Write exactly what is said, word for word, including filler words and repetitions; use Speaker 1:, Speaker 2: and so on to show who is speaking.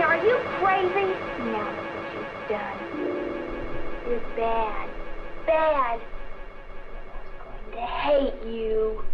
Speaker 1: are you crazy? Now look what you've done. You're bad. Bad. Elmo's going to hate you.